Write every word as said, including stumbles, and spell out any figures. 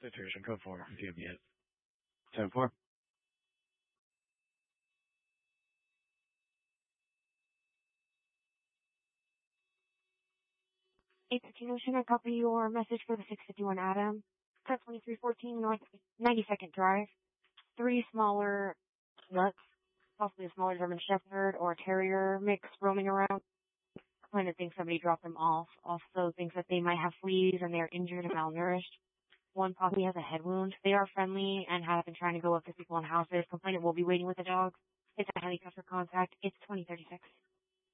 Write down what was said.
Situation code four, if you have it. ten four. eight fifteen Ocean, I copy your message for the six fifty-one Adam. ten twenty-three fourteen North ninety-second Drive. Three smaller nuts, possibly a smaller German Shepherd or a Terrier mix roaming around. Client thinks somebody dropped them off. Also thinks that they might have fleas and they are injured and malnourished. One possibly has a head wound. They are friendly and have been trying to go up to people in houses. Complainant will be waiting with the dog. It's a helicopter contact. It's twenty thirty-six.